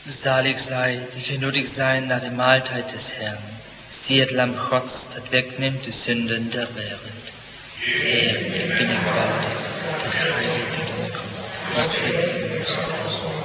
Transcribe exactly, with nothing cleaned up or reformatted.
Salig seid, die genötigt sein nach der Mahlzeit des Herrn. Siehet Lamm Gottes, das wegnimmt die Sünden der Welt. Herr, ich bin nicht würdig, dass du reingeht in dein Kommen. Was für dich ist es, Herr?